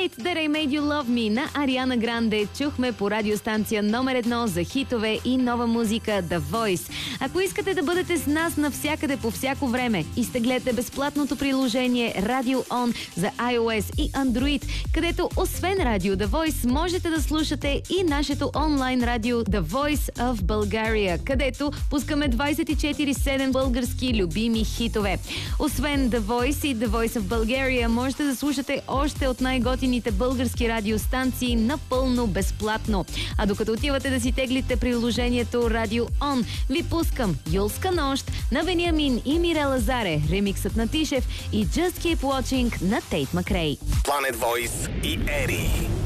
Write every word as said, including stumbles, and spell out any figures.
Tate, That I Made You Love Me на Ариана Гранде чухме по радиостанция номер едно за хитове и нова музика The Voice. Ако искате да бъдете с нас навсякъде по всяко време, изтеглете безплатното приложение Radio On за iOS и Android, където освен радио The Voice можете да слушате и нашето онлайн радио The Voice of Bulgaria, където пускаме двайсет и четири седем български любими хитове. Освен The Voice и The Voice of Bulgaria, можете да слушате още от най-готините български радиостанции напълно безплатно. А докато отивате да си теглите приложението Radio On, ви пускам Юлска нощ на Вениамин и Мирела Заре, ремиксът на Тишев и Just Keep Watching на Тейт Макрей. Planet Voice и Ери.